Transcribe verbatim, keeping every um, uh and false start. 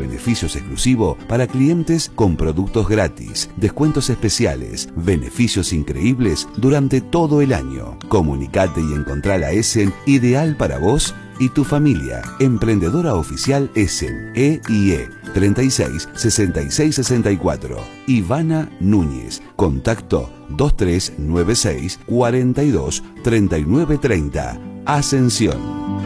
beneficios exclusivos para clientes con productos gratis, descuentos especiales, beneficios increíbles durante todo el año. Comunicate y encontrá la Essen ideal para vos y tu familia. Emprendedora oficial Essen, E I E treinta y seis, sesenta y seis, sesenta y cuatro. Ivana Núñez. Contacto dos tres nueve seis, cuarenta y dos, treinta y nueve treinta. Ascensión.